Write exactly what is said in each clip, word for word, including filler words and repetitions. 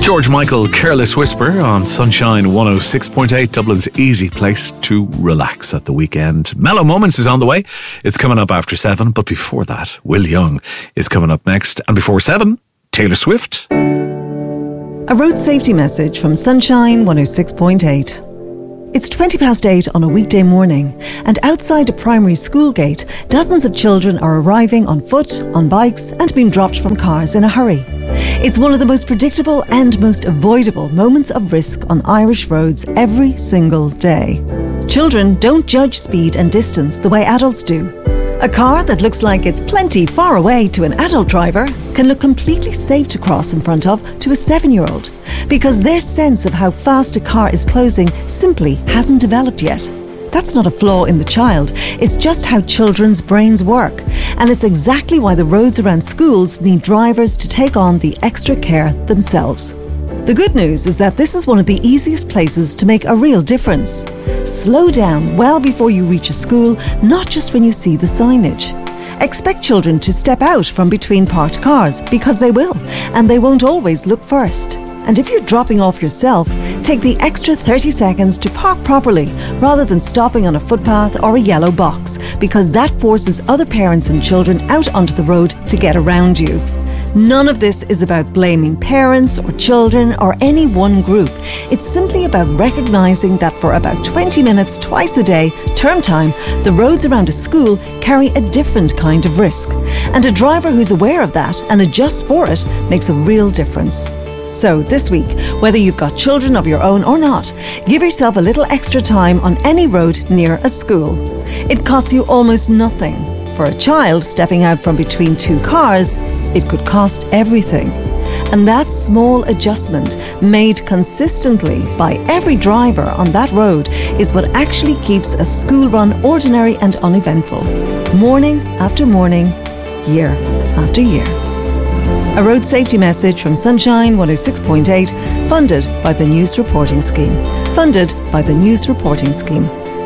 George Michael, Careless Whisper on Sunshine one oh six point eight, Dublin's easy place to relax at the weekend. Mellow Moments is on the way. It's coming up after seven, but before that, Will Young is coming up next. And before seven, Taylor Swift. A road safety message from Sunshine one oh six point eight. It's twenty past eight on a weekday morning, and outside a primary school gate, dozens of children are arriving on foot, on bikes, and being dropped from cars in a hurry. It's one of the most predictable and most avoidable moments of risk on Irish roads every single day. Children don't judge speed and distance the way adults do. A car that looks like it's plenty far away to an adult driver can look completely safe to cross in front of to a seven-year-old, because their sense of how fast a car is closing simply hasn't developed yet. That's not a flaw in the child, it's just how children's brains work, and it's exactly why the roads around schools need drivers to take on the extra care themselves. The good news is that this is one of the easiest places to make a real difference. Slow down well before you reach a school, not just when you see the signage. Expect children to step out from between parked cars, because they will, and they won't always look first. And if you're dropping off yourself, take the extra thirty seconds to park properly rather than stopping on a footpath or a yellow box, because that forces other parents and children out onto the road to get around you. None of this is about blaming parents or children or any one group. It's simply about recognising that for about twenty minutes twice a day, term time, the roads around a school carry a different kind of risk. And a driver who's aware of that and adjusts for it makes a real difference. So this week, whether you've got children of your own or not, give yourself a little extra time on any road near a school. It costs you almost nothing. For a child stepping out from between two cars, it could cost everything. And that small adjustment, made consistently by every driver on that road, is what actually keeps a school run ordinary and uneventful. Morning after morning, year after year. A road safety message from Sunshine one oh six point eight, funded by the News Reporting Scheme. Funded by the News Reporting Scheme.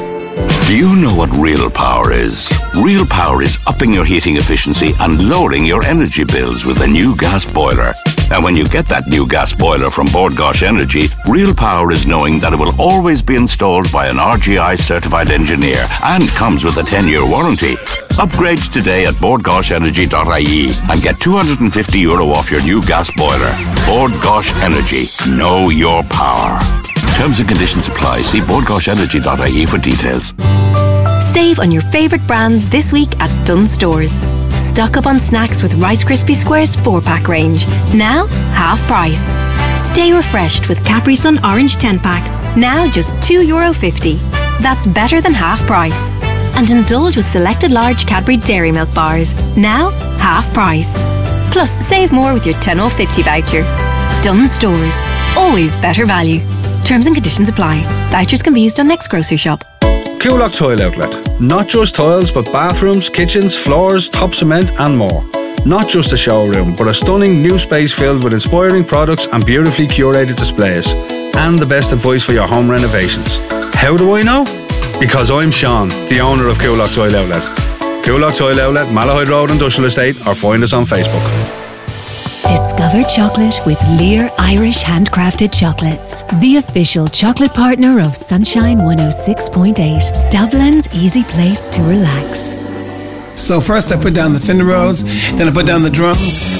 Do you know what real power is? Real power is upping your heating efficiency and lowering your energy bills with a new gas boiler. And when you get that new gas boiler from Bord Gáis Energy, real power is knowing that it will always be installed by an R G I certified engineer and comes with a ten-year warranty. Upgrade today at bord gáis energy dot I E and get two hundred fifty euro off your new gas boiler. Bord Gáis Energy. Know your power. Terms and conditions apply. See bord gáis energy dot I E for details. Save on your favourite brands this week at Dunnes Stores. Stock up on snacks with Rice Krispie Squares four-pack range. Now, half price. Stay refreshed with Capri Sun Orange ten-pack. Now just two euro fifty. That's better than half price. And indulge with selected large Cadbury Dairy Milk bars. Now, half price. Plus, save more with your ten off fifty voucher. Dunnes Stores. Always better value. Terms and conditions apply. Vouchers can be used on next grocery shop. Coolock Tile Outlet. Not just tiles, but bathrooms, kitchens, floors, top cement and more. Not just a showroom, but a stunning new space filled with inspiring products and beautifully curated displays. And the best advice for your home renovations. How do I know? Because I'm Sean, the owner of Coolock Tile Outlet. Coolock Tile Outlet, Malahide Road Industrial Estate, or find us on Facebook. Discover chocolate with Lear Irish Handcrafted Chocolates, the official chocolate partner of Sunshine one oh six point eight, Dublin's easy place to relax. So first I put down the fender roads, then I put down the drums,